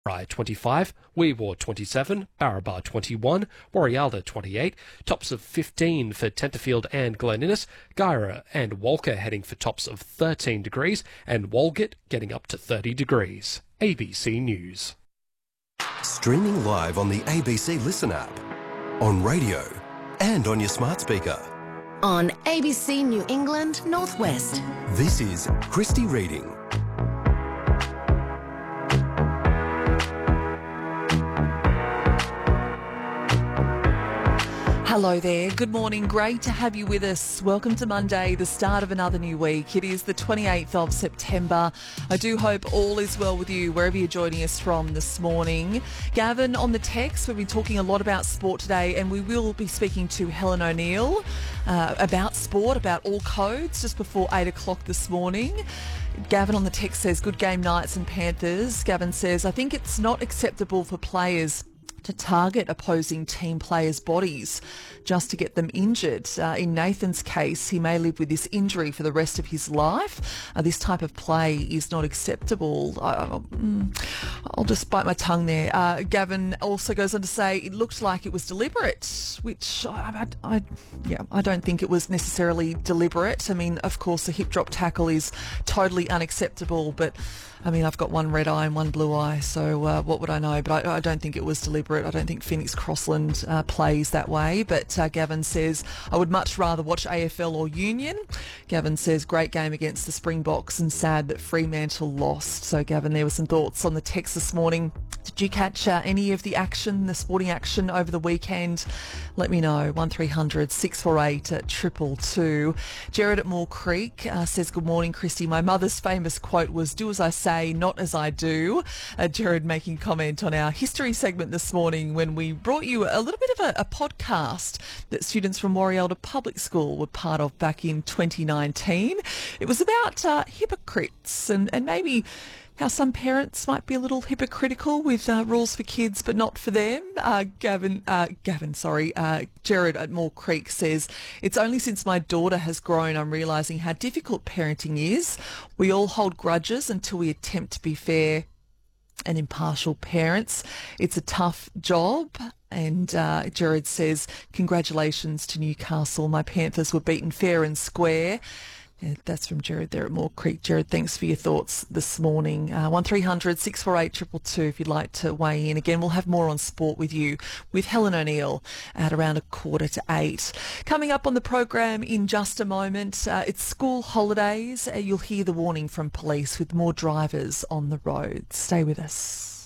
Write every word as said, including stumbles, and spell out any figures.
Rye twenty-five, Weewar twenty-seven, Barraba twenty-one, Warrialda twenty-eight, tops of fifteen for Tenterfield and Glen Innes, Guyra and Walker heading for tops of thirteen degrees, and Walgett getting up to thirty degrees. A B C News. Streaming live on the A B C Listen app, on radio and on your smart speaker. On A B C New England Northwest. This is Christy Reading. Hello there. Good morning. Great to have you with us. Welcome to Monday, the start of another new week. It is the twenty-eighth of September. I do hope all is well with you wherever you're joining us from this morning. Gavin on the text, we'll be talking a lot about sport today, and we will be speaking to Helen O'Neill uh, about sport, about all codes, just before eight o'clock this morning. Gavin on the text says, good game, Knights and Panthers. Gavin says, I think it's not acceptable for players to target opposing team players' bodies just to get them injured. Uh, in Nathan's case, he may live with this injury for the rest of his life. Uh, this type of play is not acceptable. I, I'll, I'll just bite my tongue there. Uh, Gavin also goes on to say it looked like it was deliberate, which I, I, I, yeah, I don't think it was necessarily deliberate. I mean, of course, a hip drop tackle is totally unacceptable, but I mean, I've got one red eye and one blue eye, so uh, what would I know? But I, I don't think it was deliberate. I don't think Phoenix Crossland uh, plays that way. But uh, Gavin says, I would much rather watch A F L or Union. Gavin says, great game against the Springboks and sad that Fremantle lost. So, Gavin, there were some thoughts on the text this morning. Did you catch uh, any of the action, the sporting action over the weekend? Let me know. one three hundred six four eight triple two. Jared at Moore Creek uh, says, good morning, Christy. My mother's famous quote was, do as I say, not as I do. Uh, Jared making comment on our history segment this morning when we brought you a little bit of a, a podcast that students from Warrialda Public School were part of back in twenty nineteen. It was about uh, hypocrites and, and maybe how some parents might be a little hypocritical with uh, rules for kids but not for them. Uh, Gavin, uh, Gavin, sorry, uh, Jared at Moore Creek says, it's only since my daughter has grown I'm realising how difficult parenting is. We all hold grudges until we attempt to be fair and impartial parents. It's a tough job. And uh, Jared says, congratulations to Newcastle. My Panthers were beaten fair and square. Yeah, that's from Jared there at Moore Creek. Jared, thanks for your thoughts this morning. Uh, one three hundred six four eight triple two if you'd like to weigh in. Again, we'll have more on sport with you with Helen O'Neill at around a quarter to eight. Coming up on the program in just a moment, uh, it's school holidays. Uh, you'll hear the warning from police with more drivers on the road. Stay with us.